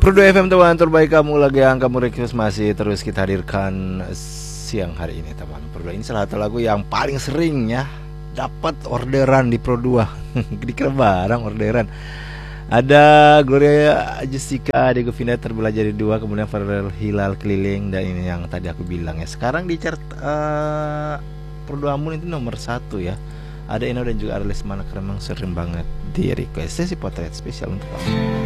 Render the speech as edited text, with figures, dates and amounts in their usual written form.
Pro 2 FM teman terbaik kamu, lagi yang kamu request masih terus kita hadirkan siang hari ini teman. Pro 2 ini salah satu lagu yang paling sering ya dapat orderan di Pro 2. Dikira barang orderan. Ada Gloria Jessica, Diego Vina terbelah jadi dua, kemudian Farel Hilal Keliling, dan ini yang tadi aku bilang ya. Sekarang di chart Pro 2 Amun itu nomor 1 ya. Ada Eno dan juga Arles Mana, memang sering banget di request. Sesi potret spesial untuk kamu.